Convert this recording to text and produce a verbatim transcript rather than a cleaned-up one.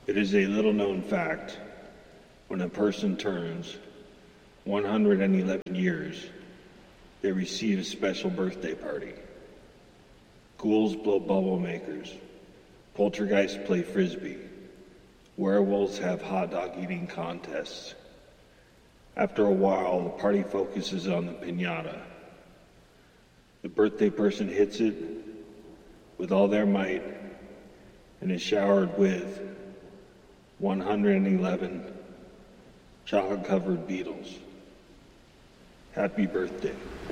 It is a little-known fact, when a person turns one hundred eleven years, they receive a special birthday party. Ghouls blow bubble makers. Poltergeists play frisbee. Werewolves have hot dog eating contests. After a while, the party focuses on the piñata. The birthday person hits it with all their might and is showered with one hundred eleven chocolate-covered beetles. Happy birthday.